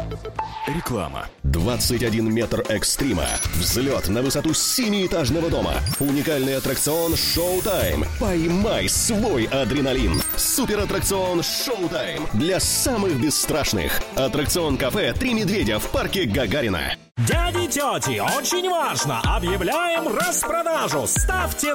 Реклама. 21 метр экстрима. Взлет на высоту 7-этажного дома. Уникальный аттракцион «Шоу-тайм». Поймай свой адреналин. Суператтракцион «Шоу-тайм» для самых бесстрашных. Аттракцион-кафе «Три медведя» в парке Гагарина. Дяди и тети, очень важно! Объявляем распродажу! Ставьте